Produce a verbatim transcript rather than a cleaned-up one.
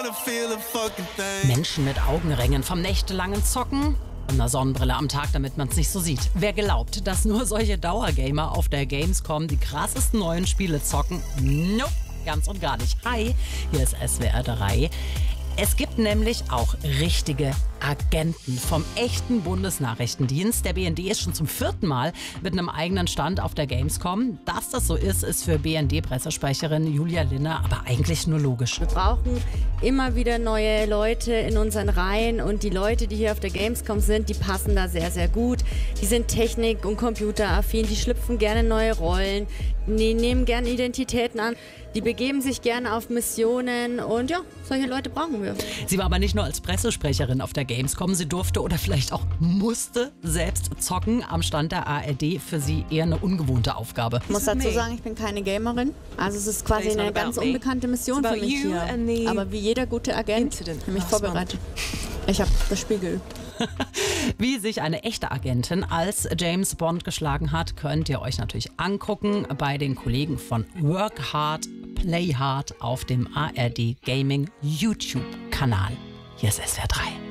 Menschen mit Augenringen vom nächtelangen Zocken und einer Sonnenbrille am Tag, damit man es nicht so sieht. Wer glaubt, dass nur solche Dauergamer auf der Gamescom die krassesten neuen Spiele zocken? Nope, ganz und gar nicht. Hi, hier ist S W R drei. Es gibt nämlich auch richtige Agenten vom echten Bundesnachrichtendienst. Der B N D ist schon zum vierten Mal mit einem eigenen Stand auf der Gamescom. Dass das so ist, ist für B N D-Pressesprecherin Julia Linner aber eigentlich nur logisch. Wir brauchen immer wieder neue Leute in unseren Reihen und die Leute, die hier auf der Gamescom sind, die passen da sehr, sehr gut. Die sind technik- und computeraffin, die schlüpfen gerne neue Rollen, die nehmen gerne Identitäten an, die begeben sich gerne auf Missionen und ja, solche Leute brauchen wir. Sie war aber nicht nur als Pressesprecherin auf der Gamescom, sie durfte oder vielleicht auch musste selbst zocken am Stand der A R D. Für sie eher eine ungewohnte Aufgabe. Ich muss dazu sagen, ich bin keine Gamerin. Also es ist quasi eine ganz unbekannte Mission für mich hier. Aber wie jeder gute Agent habe ich mich vorbereitet. Ich habe das Spiel geübt. Wie sich eine echte Agentin als James Bond geschlagen hat, könnt ihr euch natürlich angucken bei den Kollegen von Work Hard, Play Hard auf dem A R D Gaming YouTube-Kanal. Hier ist S W R drei.